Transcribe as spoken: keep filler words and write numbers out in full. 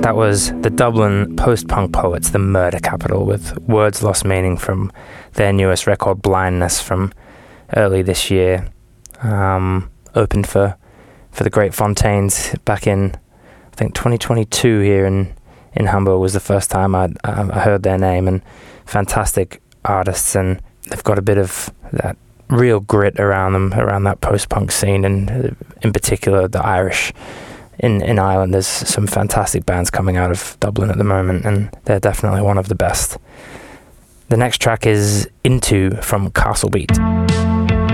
That was the Dublin post-punk poets, the Murder Capital, with Words Lost Meaning from their newest record, Blindness, from early this year. Um, opened for for the Great Fontaines back in, I think, twenty twenty-two here in, in Hamburg was the first time I I heard their name, and fantastic artists, and they've got a bit of that real grit around them, around that post-punk scene, and in particular the Irish. In, in Ireland, there's some fantastic bands coming out of Dublin at the moment, and they're definitely one of the best. The next track is Into from Castle Beat.